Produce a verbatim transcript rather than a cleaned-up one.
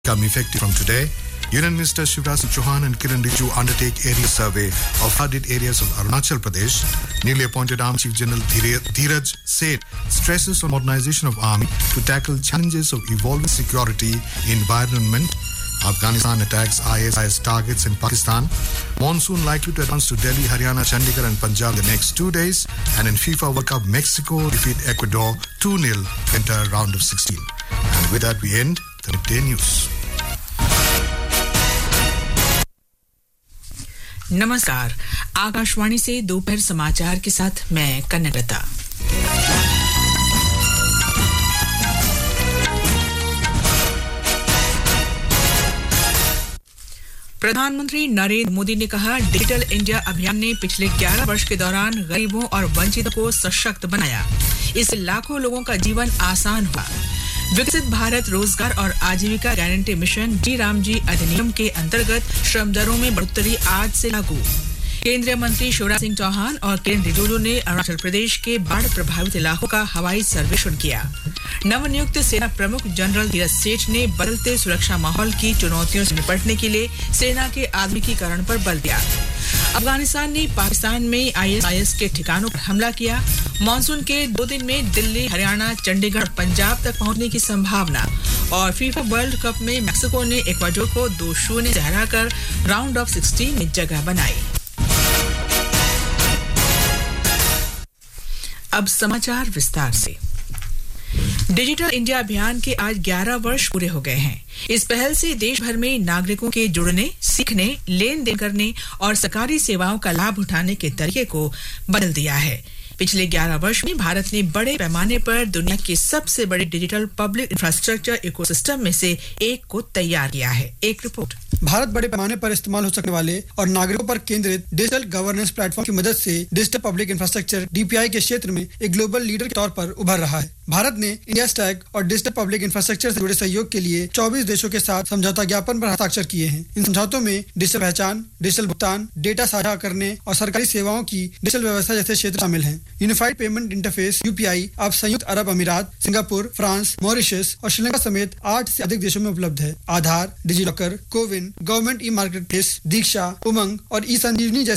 Become effective from today. Union Minister Shivraj Singh Chauhan and Kiran Rijiju undertake area survey of flooded areas of Arunachal Pradesh. Newly appointed Army Chief General Dheeraj Seth stresses on modernization of Army to tackle challenges of evolving security environment. Afghanistan attacks I S I S targets in Pakistan. Monsoon likely to advance to Delhi, Haryana, Chandigarh and Punjab the next two days. And in FIFA World Cup, Mexico defeat Ecuador two nil to enter round of sixteen. And with that we end the midday news. नमस्कार, आकाशवाणी से दोपहर समाचार के साथ मैं कन्नड़ता। प्रधानमंत्री नरेंद्र मोदी ने कहा, डिजिटल इंडिया अभियान ने पिछले ग्यारह वर्ष के दौरान गरीबों और वंचितों को सशक्त बनाया। इससे लाखों लोगों का जीवन आसान हुआ। विकसित भारत रोजगार और आजीविका गारंटी मिशन जी राम जी अधिनियम के अंतर्गत श्रम दरों में बढ़ोतरी आज से लागू। केंद्रीय मंत्री शिवराज सिंह चौहान और किरण रिजिजू ने अरुणाचल प्रदेश के बाढ़ प्रभावित इलाकों का हवाई सर्वेक्षण किया। नवनियुक्त सेना प्रमुख जनरल धीरज सेठ ने बदलते सुरक्षा माहौल की चुनौतियों से निपटने के लिए सेना के आधुनिकीकरण पर बल दिया। अफगानिस्तान ने पाकिस्तान में आई एस आई एस के ठिकानों पर हमला किया। मॉनसून के दो दिन में दिल्ली, हरियाणा, चंडीगढ़, पंजाब तक पहुंचने की संभावना। और फीफा वर्ल्ड कप में मैक्सिको ने इक्वाडोर को दो शून्य से हराकर राउंड ऑफ सिक्सटीन में जगह बनाई। अब समाचार विस्तार से। डिजिटल इंडिया अभियान के आज ग्यारह वर्ष पूरे हो गए हैं। इस पहल से देश भर में नागरिकों के जुड़ने, सीखने, लेन देन करने और सरकारी सेवाओं का लाभ उठाने के तरीके को बदल दिया है। पिछले ग्यारह वर्ष में भारत ने बड़े पैमाने पर दुनिया के सबसे बड़े डिजिटल पब्लिक इंफ्रास्ट्रक्चर इकोसिस्टम में से एक को तैयार किया है। एक रिपोर्ट। भारत बड़े पैमाने पर इस्तेमाल हो सकने वाले और नागरिकों पर केंद्रित डिजिटल गवर्नेंस प्लेटफॉर्म की मदद से digital public infrastructure D P I के क्षेत्र में एक ग्लोबल लीडर के तौर पर उभर रहा है। भारत ने इंडिया स्टैक और डिजिटल पब्लिक इंफ्रास्ट्रक्चर से जुड़े सहयोग के लिए चौबीस देशों के साथ समझौता ज्ञापन पर हस्ताक्षर किए हैं। इन समझौतों में डिजिटल पहचान, डिजिटल भुगतान, डेटा साझा करने और सरकारी सेवाओं की डिजिटल व्यवस्था जैसे क्षेत्र शामिल हैं। Unified payment interface U P I अब संयुक्त अरब अमीरात, सिंगापुर, फ्रांस, मॉरिशस और श्रीलंका समेत आठ से अधिक देशों में उपलब्ध है। आधार, DigiLocker, CoWIN, government e market place, दीक्षा, उमंग और ई संजीवनी जैसे